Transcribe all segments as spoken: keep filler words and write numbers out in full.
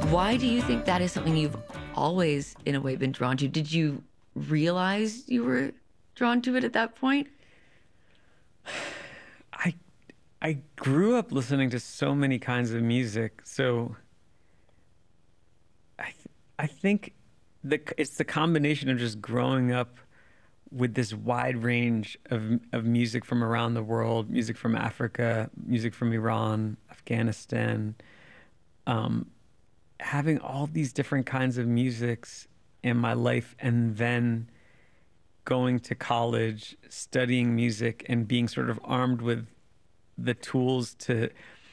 Why do you think that is something you've always, in a way, been drawn to? Did you realize you were drawn to it at that point? I I grew up listening to so many kinds of music, so I th I think the it's the combination of just growing up with this wide range of of music from around the world, music from Africa, music from Iran, Afghanistan, um, having all these different kinds of musics in my life, and then going to college, studying music, and being sort of armed with the tools to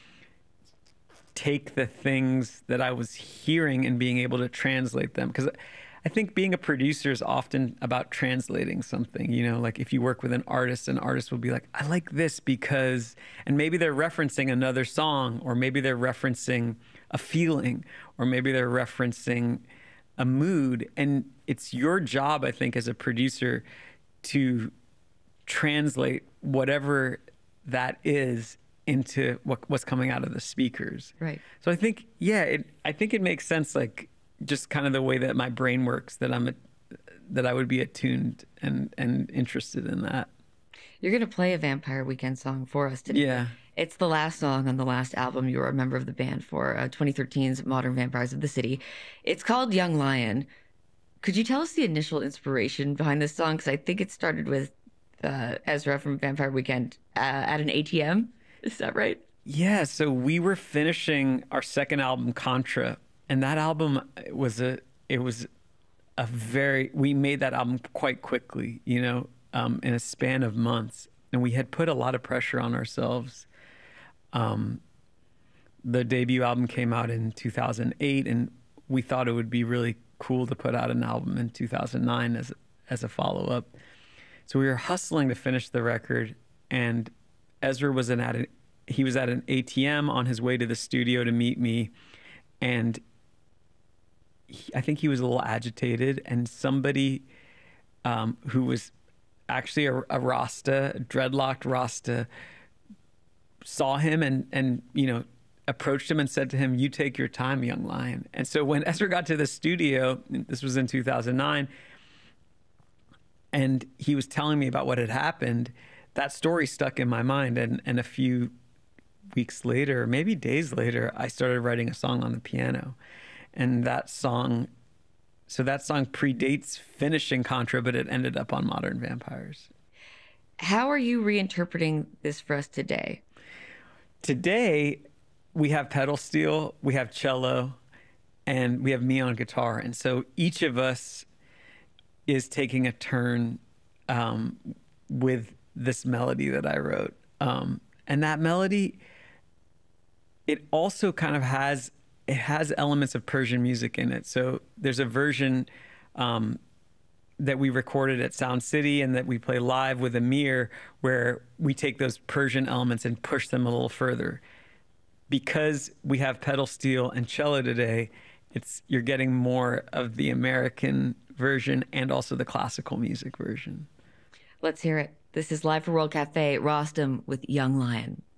take the things that I was hearing and being able to translate them. Because I think being a producer is often about translating something. You know, like if you work with an artist, an artist will be like, I like this because, and maybe they're referencing another song, or maybe they're referencing a feeling, or maybe they're referencing a mood. And it's your job, I think, as a producer to translate whatever that is into what, what's coming out of the speakers. Right. So I think, yeah, it, I think it makes sense, like just kind of the way that my brain works, that I'm, a, that I would be attuned and, and interested in that. You're going to play a Vampire Weekend song for us today. Yeah. It's the last song on the last album you were a member of the band for, uh, twenty thirteen's Modern Vampires of the City. It's called Young Lion. Could you tell us the initial inspiration behind this song? Because I think it started with uh, Ezra from Vampire Weekend uh, at an A T M. Is that right? Yeah, so we were finishing our second album, Contra, and that album was a, it was a very, we made that album quite quickly, you know, um, in a span of months. And we had put a lot of pressure on ourselves. Um, the debut album came out in two thousand eight, and we thought it would be really cool to put out an album in two thousand nine as, as a follow-up. So we were hustling to finish the record, and Ezra was in at an, he was at an A T M on his way to the studio to meet me, and he, I think he was a little agitated, and somebody um, who was actually a, a Rasta, a dreadlocked Rasta, saw him and, and, you know, approached him and said to him, "You take your time, young lion." And so when Ezra got to the studio, this was in two thousand nine, and he was telling me about what had happened, that story stuck in my mind. And, and a few weeks later, maybe days later, I started writing a song on the piano. And that song, so that song predates finishing Contra, but it ended up on Modern Vampires. How are you reinterpreting this for us today? Today, we have pedal steel, we have cello, and we have me on guitar. And so each of us is taking a turn um, with this melody that I wrote. Um, and that melody, it also kind of has, it has elements of Persian music in it. So there's a version um, that we recorded at Sound City and that we play live with Amir, where we take those Persian elements and push them a little further. Because we have pedal steel and cello today, it's, you're getting more of the American version and also the classical music version. Let's hear it. This is Live for World Cafe, Rostam with Young Lion.